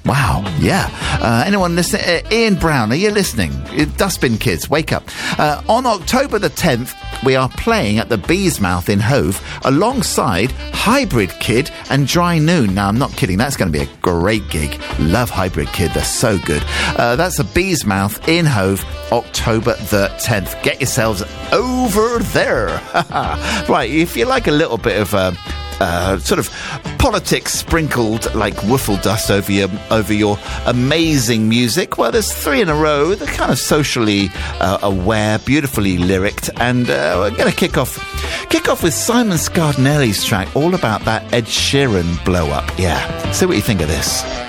Wow, yeah. Anyone listening? Ian Brown, are you listening? Dustbin Kids, wake up. On October the 10th, we are playing at the Bees Mouth in Hove alongside Hybrid Kid and Dry Noon. Now, I'm not kidding. That's going to be a great gig. Love Hybrid Kid. They're so good. That's the Bees Mouth in Hove, October the 10th. Get yourselves over there. Right, if you like a little bit of sort of politics sprinkled like wiffle dust over your amazing music, well, there's 3 in a row. They're kind of socially aware, beautifully lyricked, and we're going to kick off with Simon Scardanelli's track, all about that Ed Sheeran blow up. Yeah, see what you think of this.